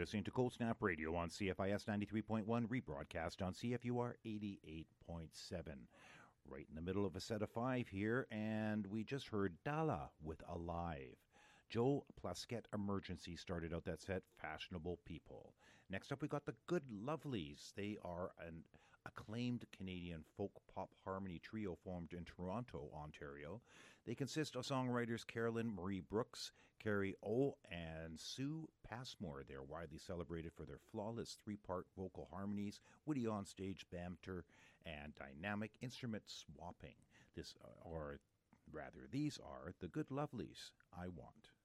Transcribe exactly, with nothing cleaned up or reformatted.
listening to Cold Snap Radio on C F I S ninety-three point one, rebroadcast on C F U R eighty-eight point seven. Right in the middle of a set of five here, and we just heard Dala with Alive. Joe Plaskett Emergency started out that set, Fashionable People. Next up, we got the Good Lovelies. They are an acclaimed Canadian folk pop harmony trio formed in Toronto, Ontario. They consist of songwriters Carolyn Marie Brooks, Carrie O, and Sue Passmore. They're widely celebrated for their flawless three-part vocal harmonies, witty onstage banter, and dynamic instrument swapping. This, uh, or rather, these are the Good Lovelies. I Want.